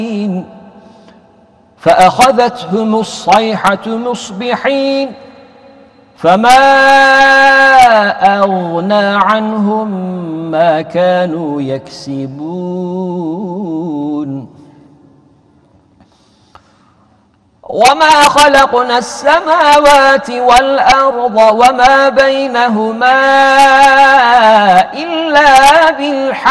فأخذتهم الصيحة مصبحين فما أغنى عنهم ما كانوا يكسبون وما خلقنا السماوات والأرض وما بينهما إلا بالحق